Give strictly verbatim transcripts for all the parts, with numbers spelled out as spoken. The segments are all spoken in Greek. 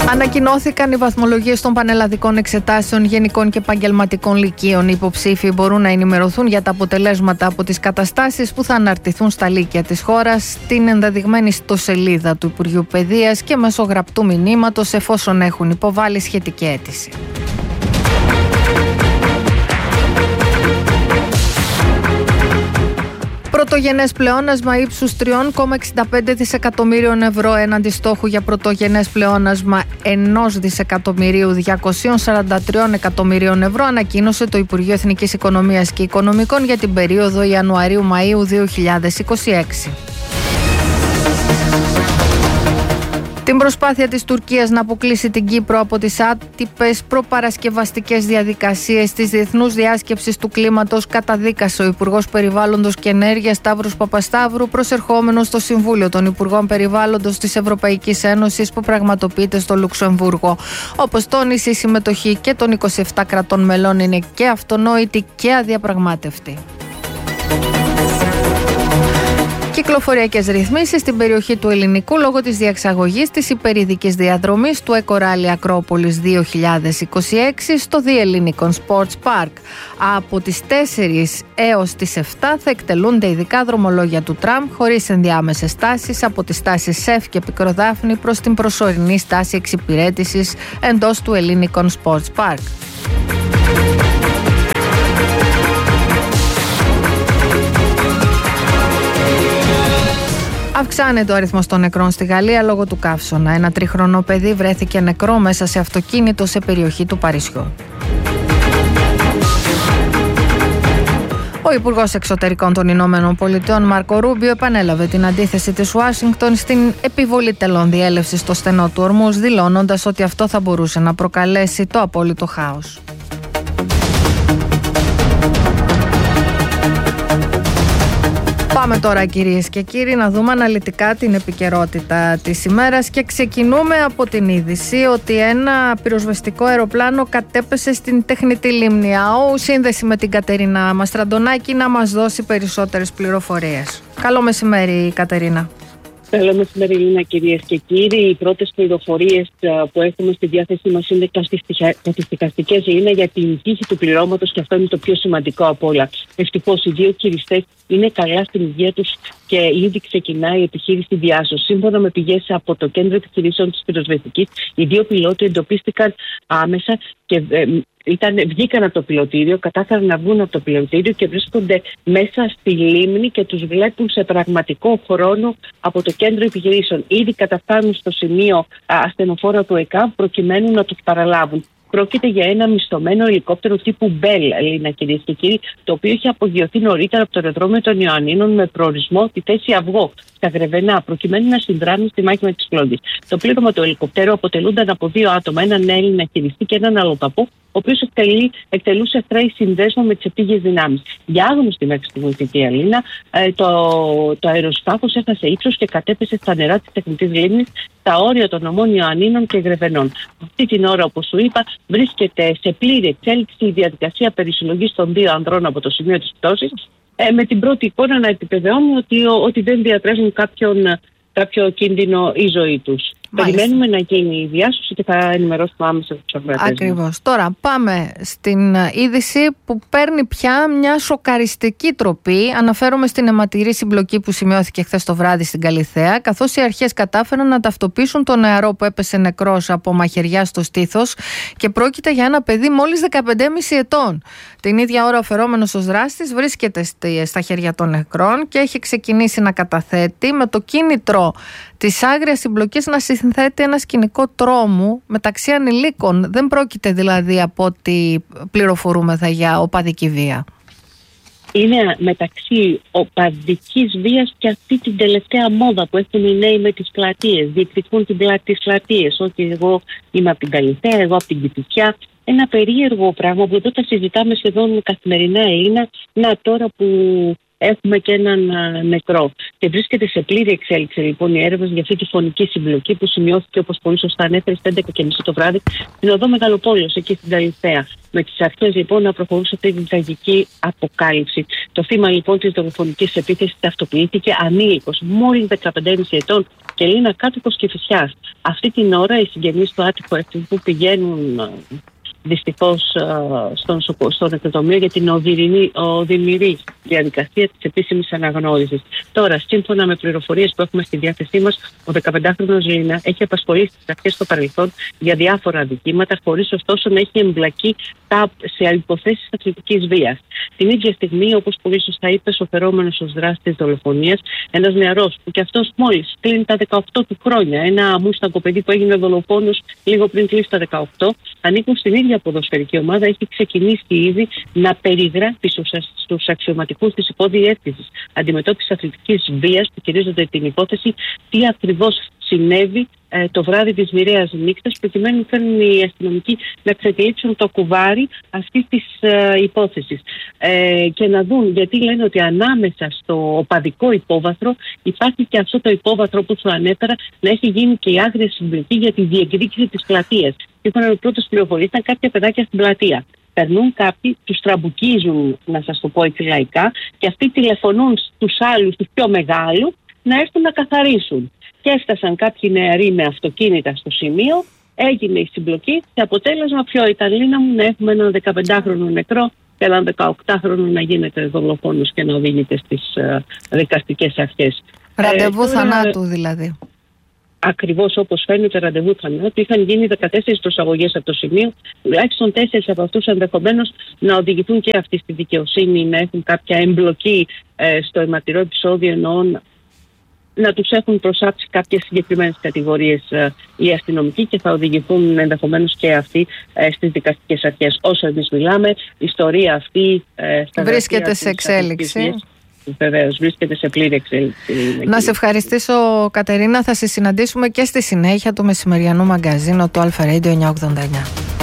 Ανακοινώθηκαν οι βαθμολογίες των πανελλαδικών εξετάσεων γενικών και επαγγελματικών λυκείων. Οι υποψήφοι μπορούν να ενημερωθούν για τα αποτελέσματα από τις καταστάσεις που θα αναρτηθούν στα λύκεια της χώρας, στην ενδεδειγμένη ιστοσελίδα του Υπουργείου Παιδείας και μέσω γραπτού μηνύματος, εφόσον έχουν υποβάλει σχετική αίτηση. Πρωτογενές πλεόνασμα ύψους τρία κόμμα εξήντα πέντε δισεκατομμύριων ευρώ έναντι στόχου για πρωτογενές πλεόνασμα ένα δισεκατομμυρίου διακόσια σαράντα τρία εκατομμυρίων ευρώ ανακοίνωσε το Υπουργείο Εθνικής Οικονομίας και Οικονομικών για την περίοδο Ιανουαρίου-Μαΐου δύο χιλιάδες είκοσι έξι. Την προσπάθεια της Τουρκίας να αποκλείσει την Κύπρο από τις άτυπες προπαρασκευαστικές διαδικασίες της Διεθνούς Διάσκεψης του Κλίματος καταδίκασε ο Υπουργός Περιβάλλοντος και Ενέργειας Σταύρος Παπασταύρου, προσερχόμενος στο Συμβούλιο των Υπουργών Περιβάλλοντος της Ευρωπαϊκής Ένωσης που πραγματοποιείται στο Λουξεμβούργο. Όπως τόνισε, η συμμετοχή και των είκοσι επτά κρατών μελών είναι και αυτονόητη και αδιαπραγμάτευτη. Κυκλοφοριακές ρυθμίσεις στην περιοχή του Ελληνικού λόγω της διαξαγωγής της υπερηδικής διαδρομής του Εκοράλι Ακρόπολης δύο χιλιάδες είκοσι έξι στο The Ellinikon Sports Park. Από τις τέσσερις έως τις επτά θα εκτελούνται ειδικά δρομολόγια του τραμ χωρίς ενδιάμεσες στάσεις από τις στάσεις ΣΕΦ και Πικροδάφνη προς την προσωρινή στάση εξυπηρέτησης εντός του Ellinikon Sports Park. Αυξάνεται ο αριθμός των νεκρών στη Γαλλία λόγω του καύσωνα. Ένα τριχρονό παιδί βρέθηκε νεκρό μέσα σε αυτοκίνητο σε περιοχή του Παρισιού. Ο Υπουργός Εξωτερικών των Ηνωμένων Πολιτειών Μάρκο Ρούμπιο επανέλαβε την αντίθεση της Ουάσιγκτον στην επιβολή τελών διέλευσης στο στενό του Ορμούζ, δηλώνοντας ότι αυτό θα μπορούσε να προκαλέσει το απόλυτο χάος. Πάμε τώρα, κυρίες και κύριοι, να δούμε αναλυτικά την επικαιρότητα της ημέρας και ξεκινούμε από την είδηση ότι ένα πυροσβεστικό αεροπλάνο κατέπεσε στην τεχνητή λίμνη ΑΟ. Σύνδεση με την Κατερίνα Μαστραντονάκη να μας δώσει περισσότερες πληροφορίες. Καλό μεσημέρι, Κατερίνα. Καλό μεσημέρι, Λίνα, κυρίες και κύριοι. Οι πρώτες πληροφορίες που έχουμε στη διάθεσή μας είναι καθιστικαστικές, είναι για την τύχη του πληρώματος και αυτό είναι το πιο σημαντικό από όλα. Ευτυχώς, οι δύο χειριστές είναι καλά στην υγεία τους και ήδη ξεκινάει η επιχείρηση διάσωσης. Σύμφωνα με πηγές από το Κέντρο Επιχειρήσεων της Πυροσβεστικής, οι δύο πιλότοι εντοπίστηκαν άμεσα και ε, Ήταν, βγήκαν από το πιλωτήριο, κατάφεραν να βγουν από το πιλωτήριο και βρίσκονται μέσα στη λίμνη και τους βλέπουν σε πραγματικό χρόνο από το κέντρο επιχειρήσεων. Ήδη καταφτάνουν στο σημείο ασθενοφόρα του ΕΚΑΒ προκειμένου να τους παραλάβουν. Πρόκειται για ένα μισθωμένο ελικόπτερο τύπου Μπέλ, Ελλήνα, κυρίες και κύριοι, το οποίο είχε απογειωθεί νωρίτερα από το αεροδρόμιο των Ιωαννίνων με προορισμό τη θέση Αυγό, στα Γρεβενά, προκειμένου να συνδράμει στη μάχη με τις Φλόγγες. Το πλήρωμα του ελικοπτέρου αποτελούνταν από δύο άτομα, έναν Έλληνα χειριστή και έναν αλλοδαπό, ο οποίος εκτελούσε φρέη συνδέσμο με τις επίγειες δυνάμεις. Για άγνωστη μέχρι τη βοηθητή Ελλήνα, το, το αεροσκάφος έχασε ύψος και κατέπεσε στα νερά της τεχνητής λίμνης, στα όρια των νομών Ιωαννίνων και Γρεβενών. Αυτή την ώρα, όπως σου είπα, βρίσκεται σε πλήρη εξέλιξη η διαδικασία περισυλλογής των δύο ανδρών από το σημείο της πτώσης, ε, με την πρώτη εικόνα να επιβεβαιώνει ότι, ότι δεν διατρέχουν κάποιον, κάποιο κίνδυνο η ζωή τους. Μάλιστα. Περιμένουμε να γίνει η διάσωση και θα ενημερώσουμε άμεσα τους αγρότες. Ακριβώς. Τώρα πάμε στην είδηση που παίρνει πια μια σοκαριστική τροπή. Αναφέρομαι στην αιματηρή συμπλοκή που σημειώθηκε χθες το βράδυ στην Καλιθέα, καθώς οι αρχές κατάφεραν να ταυτοποιήσουν τον νεαρό που έπεσε νεκρός από μαχαιριά στο στήθος και πρόκειται για ένα παιδί μόλις δεκαπέντε και μισό ετών. Την ίδια ώρα ο φερόμενος ως δράστης βρίσκεται στα χέρια των νεκρών και έχει ξεκινήσει να καταθέτει με το κίνητρο της άγριας συμπλοκής να συνθέτει ένα σκηνικό τρόμου μεταξύ ανηλίκων. Δεν πρόκειται δηλαδή από ό,τι πληροφορούμεθα για οπαδική βία. Είναι μεταξύ οπαδικής βίας και αυτή την τελευταία μόδα που έχουν οι νέοι με τις πλατείες. Διεκδικούν την πλάτη τις πλατείες. Όχι, εγώ είμαι από την Καλιθέα, εγώ από την Κηφισιά. Ένα περίεργο πράγμα που εδώ τα συζητάμε σχεδόν καθημερινά, Ελλήνα. Να, τώρα που έχουμε και έναν νεκρό. Και βρίσκεται σε πλήρη εξέλιξη λοιπόν η έρευνα για αυτή τη φωνική συμπλοκή που σημειώθηκε, όπως πολύ σωστά ανέφερε, στις έντεκα και μισή το βράδυ στην οδό Μεγαλοπόλεως, εκεί στην Καλιθέα. Με τις αρχές λοιπόν να προχωρούσε αυτή την τραγική αποκάλυψη. Το θύμα λοιπόν της δολοφονικής επίθεσης ταυτοποιήθηκε ανήλικος, μόλις δεκαπέντε και μισό ετών, Ευκελίνα, κάτοικος Κηφισιάς. Αυτή την ώρα οι συγγενείς του άτυχου έφηβου πηγαίνουν δυστυχώς στον, στο νεκροτομείο για την οδυνηρή, οδυνηρή διαδικασία της επίσημης αναγνώρισης. Τώρα, σύμφωνα με πληροφορίες που έχουμε στη διάθεσή μας, ο δεκαπεντάχρονος Λίνα έχει απασχολήσει τις αρχές στο παρελθόν για διάφορα αδικήματα, χωρίς ωστόσο να έχει εμπλακεί σε υποθέσεις αθλητικής βίας. Την ίδια στιγμή, όπως πολύ σωστά είπε, ο φερόμενος ως δράστης δολοφονίας, ένας νεαρός που κι αυτός μόλις κλείνει τα δεκαοκτώ του χρόνια, ένα μούσταγκο παιδί που έγινε δολοφόνος λίγο πριν κλείσει τα δεκαοκτώ, ανήκουν στην ίδια ποδοσφαιρική ομάδα, έχει ξεκινήσει ήδη να περιγράφει στους αξιωματικούς της υποδιεύθυνσης αντιμετώπισης αθλητικής βίας που χειρίζονται την υπόθεση τι ακριβώς συνέβη ε, το βράδυ της μοιραίας νύχτας, προκειμένου φέρνουν οι αστυνομικοί να ξετυλίξουν το κουβάρι αυτής της ε, υπόθεσης ε, και να δουν, γιατί λένε ότι ανάμεσα στο οπαδικό υπόβαθρο υπάρχει και αυτό το υπόβαθρο που σου ανέφερα, να έχει γίνει και η άγρια συμπλοκή για τη διεκδίκηση της πλατείας. Σύμφωνα με πρώτες πληροφορίες, ήταν κάποια παιδάκια στην πλατεία. Περνούν κάποιοι, τους τραμπουκίζουν, να σας το πω έτσι λαϊκά, και αυτοί τηλεφωνούν στους άλλους, τους πιο μεγάλους, να έρθουν να καθαρίσουν. Και έφτασαν κάποιοι νεαροί με αυτοκίνητα στο σημείο, έγινε η συμπλοκή και αποτέλεσμα ποιο ήταν, Λίνα μου, να έχουμε έναν δεκαπεντάχρονο νεκρό και έναν δεκαοκτάχρονο να γίνεται δολοφόνος και να οδηγείται στις uh, δικαστικές αρχές. Ραντεβού ε, θανάτου δηλαδή. Ακριβώς όπως φαίνεται, ραντεβού θανάτου. Είχαν γίνει δεκατέσσερις προσαγωγές από το σημείο, τουλάχιστον τέσσερις από αυτούς ενδεχομένως να οδηγηθούν και αυτοί στη δικαιοσύνη, να έχουν κάποια εμπλοκή ε, στο αιματηρό επεισόδιο, εννοώ να τους έχουν προσάψει κάποιες συγκεκριμένες κατηγορίες ε, οι αστυνομικοί και θα οδηγηθούν ενδεχομένως και αυτοί ε, στις δικαστικές αρχές. Όσο εμείς μιλάμε, η ιστορία αυτή ε, βρίσκεται σε εξέλιξη. Βεβαίως, βρίσκεται σε πλήρη εξέλιξη. Να σε ευχαριστήσω, Κατερίνα. Θα σε συναντήσουμε και στη συνέχεια του μεσημεριανού μαγκαζίνο του Αλφα Radio εννιακόσια ογδόντα εννιά.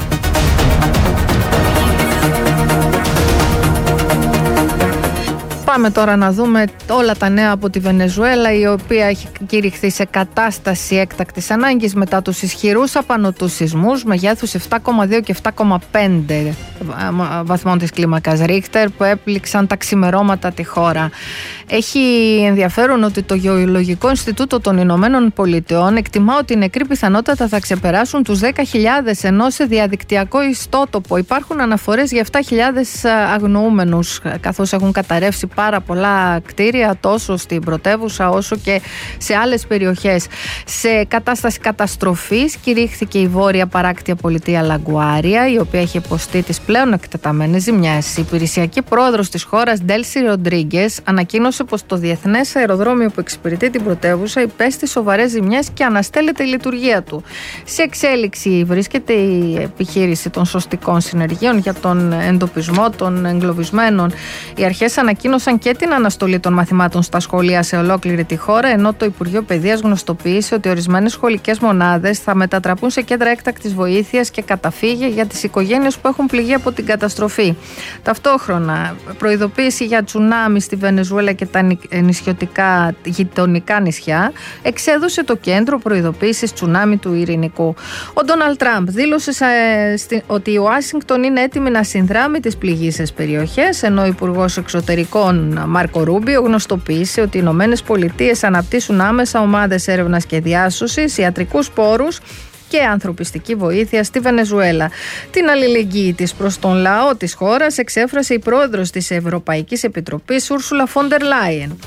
Πάμε τώρα να δούμε όλα τα νέα από τη Βενεζουέλα, η οποία έχει κηρυχθεί σε κατάσταση έκτακτης ανάγκης μετά τους ισχυρούς απανωτούς σεισμούς μεγέθους επτά κόμμα δύο και επτά κόμμα πέντε βαθμών της κλίμακας Ρίχτερ που έπληξαν τα ξημερώματα τη χώρα. Έχει ενδιαφέρον ότι το Γεωλογικό Ινστιτούτο των Ηνωμένων Πολιτειών εκτιμά ότι οι νεκροί πιθανότατα θα ξεπεράσουν τους δέκα χιλιάδες, ενώ σε διαδικτυακό ιστότοπο υπάρχουν αναφορές για επτά χιλιάδες αγνοούμενους, καθώς έχουν καταρρεύσει πάρα πολλά κτίρια τόσο στην πρωτεύουσα όσο και σε άλλες περιοχές. Σε κατάσταση καταστροφής κηρύχθηκε η βόρεια παράκτια πολιτεία Λαγκουάρια, η οποία έχει υποστεί τις πλέον εκτεταμένες ζημιές. Η υπηρεσιακή πρόεδρος της χώρας, Ντέλσι Ροντρίγκες, ανακοίνωσε πως το διεθνές αεροδρόμιο που εξυπηρετεί την πρωτεύουσα υπέστη σοβαρές ζημιές και αναστέλλεται η λειτουργία του. Σε εξέλιξη βρίσκεται η επιχείρηση των σωστικών συνεργείων για τον εντοπισμό των εγκλωβισμένων. Οι αρχές ανακοίνωσαν και την αναστολή των μαθημάτων στα σχολεία σε ολόκληρη τη χώρα, ενώ το Υπουργείο Παιδείας γνωστοποίησε ότι ορισμένες σχολικές μονάδες θα μετατραπούν σε κέντρα έκτακτης βοήθειας και καταφύγια για τις οικογένειες που έχουν πληγεί από την καταστροφή. Ταυτόχρονα, προειδοποίηση για τσουνάμι στη Βενεζουέλα και τα νησιωτικά γειτονικά νησιά εξέδωσε το κέντρο προειδοποίησης τσουνάμι του Ειρηνικού. Ο Ντόναλντ Τραμπ δήλωσε ότι η Ουάσιγκτον είναι έτοιμη να συνδράμει τις πληγείσες περιοχές, ενώ ο Υπουργός Εξωτερικών Μάρκο Ρούμπιο γνωστοποίησε ότι οι Ηνωμένες Πολιτείες αναπτύσσουν άμεσα ομάδες έρευνας και διάσωσης, ιατρικούς πόρους και ανθρωπιστική βοήθεια στη Βενεζουέλα. Την αλληλεγγύη της προς τον λαό της χώρας εξέφρασε η πρόεδρος της Ευρωπαϊκής Επιτροπής, Ούρσουλα φον ντερ Λάιεν.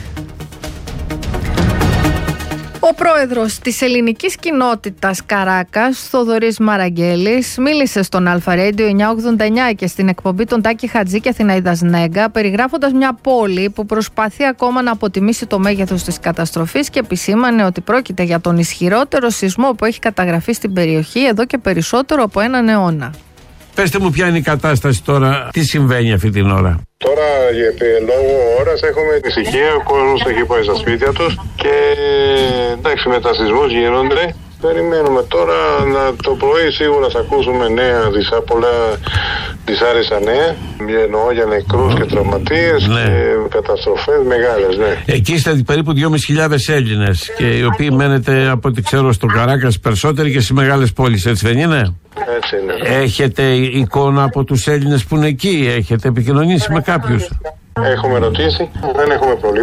Ο πρόεδρος της ελληνικής κοινότητας Καράκας, Θοδωρής Μαραγγέλης, μίλησε στον Αλφα Radio εννιακόσια ογδόντα εννιά και στην εκπομπή των Τάκη Χατζή και Αθηναίδας Νέγκα, περιγράφοντας μια πόλη που προσπαθεί ακόμα να αποτιμήσει το μέγεθος της καταστροφής και επισήμανε ότι πρόκειται για τον ισχυρότερο σεισμό που έχει καταγραφεί στην περιοχή εδώ και περισσότερο από έναν αιώνα. Πεςτε μου ποια είναι η κατάσταση τώρα, τι συμβαίνει αυτή την ώρα. Τώρα για λόγω ώρας έχουμε ησυχία, ο κόσμος έχει πάει στα σπίτια τους και εντάξει, μετασυσμούς γίνονται. Περιμένουμε τώρα να το πρωί σίγουρα θα ακούσουμε νέα, δυσά, πολλά δυσάρεστα νέα. Εννοώ για νεκρούς και τραυματίες, ναι, και καταστροφές μεγάλες, ναι. Εκεί είστε περίπου δυόμισι χιλιάδες Έλληνες και οι οποίοι μένετε από ό,τι ξέρω στον Καράκας περισσότεροι και στις μεγάλες πόλεις, έτσι δεν είναι? Έτσι είναι. Έχετε εικόνα από τους Έλληνες που είναι εκεί, έχετε επικοινωνήσει με κάποιους? Έχουμε ρωτήσει, δεν έχουμε προβλήματα.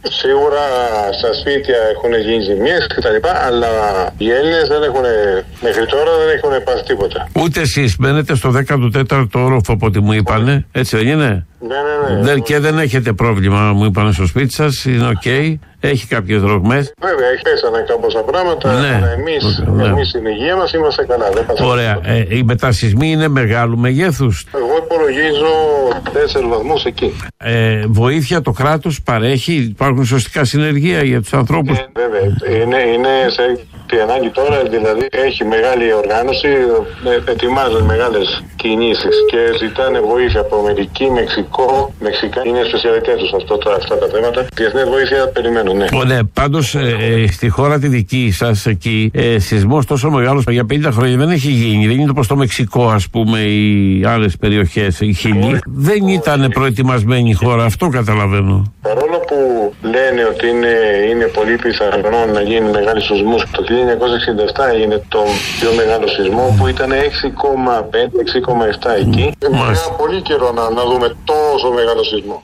Σίγουρα στα σπίτια έχουν γίνει ζημιές κτλ. Αλλά οι Έλληνες δεν έχουν, μέχρι τώρα δεν έχουν πάθει τίποτα. Ούτε εσείς μένετε στο δέκατο τέταρτο όροφο από ό,τι μου είπανε, έτσι δεν είναι? Ναι, ναι, ναι. Δεν, και δεν έχετε πρόβλημα, μου είπανε, στο σπίτι σας, είναι οκ. Okay. Έχει κάποιες ρογμές. Βέβαια, έχει πέσανε κάποια πράγματα. Ναι. Αλλά εμείς, ναι. εμείς στην υγεία μας είμαστε καλά. Δεν ωραία. Ε, οι μετασυσμοί είναι μεγάλου μεγέθους? Εγώ υπολογίζω τέσσερις βαθμούς εκεί. Ε, βοήθεια το κράτος παρέχει, υπάρχουν σωστικά συνεργεία για τους ανθρώπους? Ε, βέβαια. Είναι, είναι σε τη ανάγκη τώρα, δηλαδή έχει μεγάλη οργάνωση, ε, ετοιμάζουν μεγάλες κινήσεις και ζητάνε βοήθεια από Αμερική, Μεξικό, Μεξικά. Είναι σπεσιαλιτές τους αυτό, αυτά τα θέματα. Διεθνές βοήθεια περιμένουν. Ναι, ναι, πάντως ε, ε, στη χώρα τη δική σας εκεί ε, σεισμός τόσο μεγάλος για πενήντα χρόνια δεν έχει γίνει. Δεν είναι όπως το Μεξικό, ας πούμε, οι άλλες περιοχές, η Χιλή. Δεν ήταν προετοιμασμένη η χώρα, αυτό καταλαβαίνω. Παρόλο που λένε ότι είναι, είναι πολύ πιθανό να γίνει μεγάλη σεισμός, το χίλια εννιακόσια εξήντα επτά έγινε το πιο μεγάλο σεισμό που ήταν έξι κόμμα πέντε έξι κόμμα επτά εκεί. Μάλιστα. Πολύ καιρό να, να δούμε τόσο μεγάλο σεισμό.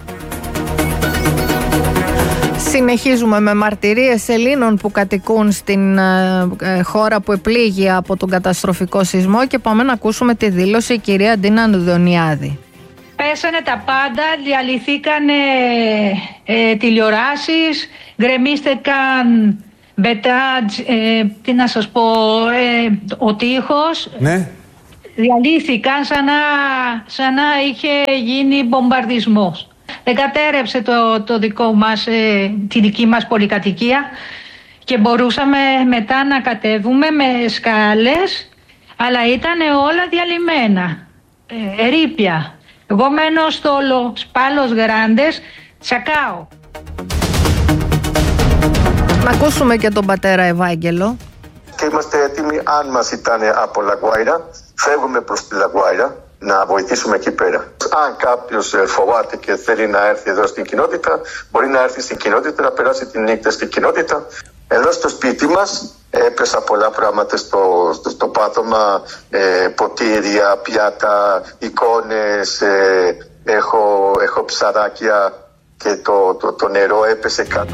Συνεχίζουμε με μαρτυρίες Ελλήνων που κατοικούν στην ε, ε, χώρα που επλήγει από τον καταστροφικό σεισμό και πάμε να ακούσουμε τη δήλωση η κυρία Ντίνα Ανδωνιάδη. Πέσανε τα πάντα, διαλυθήκαν ε, τηλεοράσεις, γκρεμίστηκαν μπετάτζ, ε, τι να σας πω, ε, ο τοίχος. Ναι. Διαλύθηκαν σαν να, σαν να είχε γίνει μπομπαρδισμός. Δεν κατέρευσε το, το δικό μας, ε, τη δική μας πολυκατοικία και μπορούσαμε μετά να κατέβουμε με σκάλες, αλλά ήταν όλα διαλυμένα, ε, ερείπια. Εγώ μένω στο Πάλος Γράντες, Τσακάο. Να ακούσουμε και τον πατέρα Ευάγγελο. Και είμαστε έτοιμοι, αν μας ζητάνε από Λαγουάιρα, φεύγουμε προς τη Λαγουάιρα να βοηθήσουμε εκεί πέρα. Αν κάποιος φοβάται και θέλει να έρθει εδώ στην κοινότητα, μπορεί να έρθει στην κοινότητα, να περάσει τη νύχτα στην κοινότητα. Εδώ στο σπίτι μας έπεσα πολλά πράγματα στο, στο, στο πάτωμα, ε, ποτήρια, πιάτα, εικόνες, ε, έχω, έχω ψαράκια και το, το, το νερό έπεσε κάτω.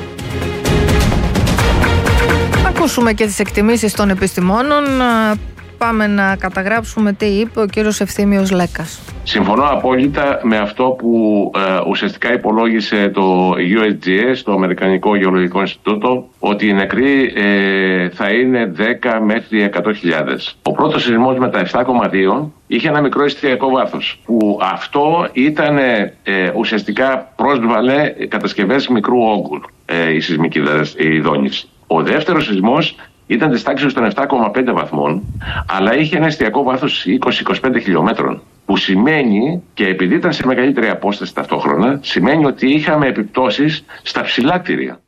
Ακούσουμε και τις εκτιμήσεις των επιστημόνων. Πάμε να καταγράψουμε τι είπε ο κύριος Ευθύμιος Λέκας. Συμφωνώ απόλυτα με αυτό που ε, ουσιαστικά υπολόγισε το γιου ες τζι ες, το Αμερικανικό Γεωλογικό Ινστιτούτο, ότι οι νεκροί ε, θα είναι δέκα μέχρι εκατό χιλιάδες. Ο πρώτος σεισμός με τα επτά κόμμα δύο είχε ένα μικρό εστιακό βάθος, που αυτό ήταν ε, ουσιαστικά πρόσβαλε κατασκευές μικρού όγκου, ε, η σεισμική η δόνηση. Ο δεύτερος σεισμός ήταν της τάξης των επτά κόμμα πέντε βαθμών, αλλά είχε ένα εστιακό βάθος είκοσι με είκοσι πέντε χιλιόμετρων. Που σημαίνει, και επειδή ήταν σε μεγαλύτερη απόσταση ταυτόχρονα, σημαίνει ότι είχαμε επιπτώσεις στα ψηλά κτίρια.